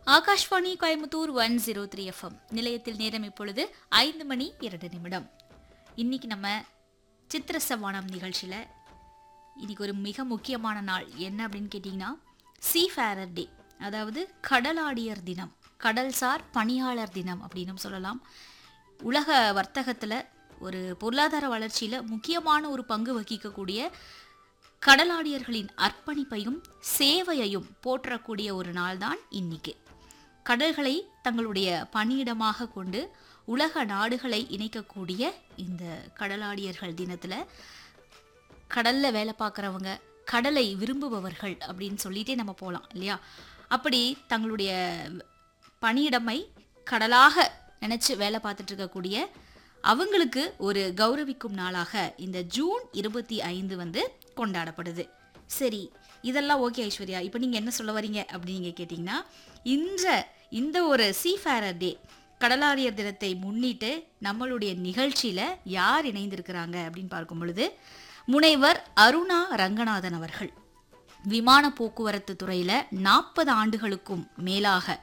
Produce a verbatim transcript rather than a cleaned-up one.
Akashvani Coimbatore one zero three FM நிலையத்தில் நேரம் இப்பொழுது ஐந்து மணி இரண்டு நிமிடம். இன்னைக்கு நம்ம சித்திர சவானம் நிகழ்ச்சியில் இன்னைக்கு ஒரு மிக முக்கியமான நாள் என்ன அப்படின்னு கேட்டிங்கன்னா சீஃபேரர் டே, அதாவது கடலாடியர் தினம், கடல்சார் பணியாளர் தினம் அப்படின்னு சொல்லலாம். உலக வர்த்தகத்தில் ஒரு பொருளாதார வளர்ச்சியில் முக்கியமான ஒரு பங்கு வகிக்கக்கூடிய கடலாடியர்களின் அர்ப்பணிப்பையும் சேவையையும் போற்றக்கூடிய ஒரு நாள் தான் இன்னைக்கு. கடல்களை தங்களுடைய பணியிடமாக கொண்டு உலக நாடுகளை இணைக்கக்கூடிய இந்த கடலாடியர்கள் தினத்தில் கடல்ல வேலை பார்க்குறவங்க, கடலை விரும்புபவர்கள் அப்படின்னு சொல்லிட்டே நம்ம போகலாம் இல்லையா? அப்படி தங்களுடைய பணியிடமை கடலாக நினச்சி வேலை பார்த்துட்டு இருக்கக்கூடிய அவங்களுக்கு ஒரு கௌரவிக்கும் நாளாக இந்த ஜூன் இருபத்தி ஐந்து வந்து கொண்டாடப்படுது. சரி, இதெல்லாம் ஓகே ஐஸ்வர்யா, இப்போ நீங்கள் என்ன சொல்ல வரீங்க அப்படின்னு நீங்கள் கேட்டிங்கன்னா, இந்த இந்த ஒரு சீஃபேரர் டே கடலாடியர் தினத்தை முன்னிட்டு நம்மளுடைய நிகழ்ச்சியில் யார் இணைந்திருக்கிறாங்க அப்படின்னு பார்க்கும் பொழுது முனைவர் அருணா ரங்கநாதன் அவர்கள் விமான போக்குவரத்து துறையில் நாற்பது ஆண்டுகளுக்கும் மேலாக